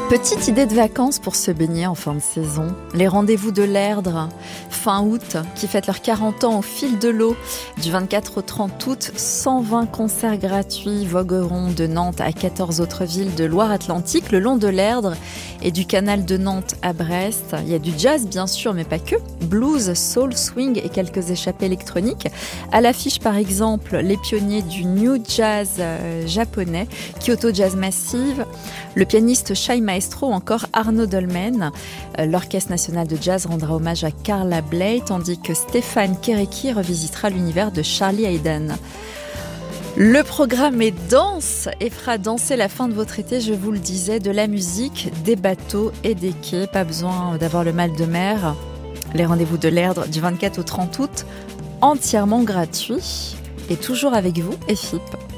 Petite idée de vacances pour se baigner en fin de saison. Les rendez-vous de l'Erdre, fin août, qui fêtent leurs 40 ans au fil de l'eau. Du 24 au 30 août, 120 concerts gratuits vogueront de Nantes à 14 autres villes de Loire-Atlantique, le long de l'Erdre et du canal de Nantes à Brest. Il y a du jazz bien sûr, mais pas que. Blues, soul, swing et quelques échappées électroniques. À l'affiche par exemple, les pionniers du new jazz japonais, Kyoto Jazz Massive, le pianiste Shai Maestro ou encore Arnaud Dolmen. L'Orchestre national de jazz rendra hommage à Carla Bley, tandis que Stéphane Kéréki revisitera l'univers de Charlie Haydn. Le programme est dense et fera danser la fin de votre été, je vous le disais, de la musique, des bateaux et des quais. Pas besoin d'avoir le mal de mer. Les rendez-vous de l'Erdre du 24 au 30 août, entièrement gratuits et toujours avec vous, EFIP.